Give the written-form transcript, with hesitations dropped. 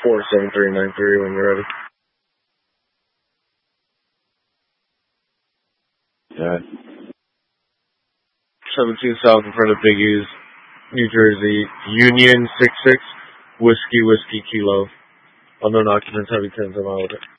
47393 when you're ready. Yeah. 17 South in front of Biggie's, New Jersey, Union 66, Whiskey Kilo. Unknown occupants, heavy 10s, I'm out with it.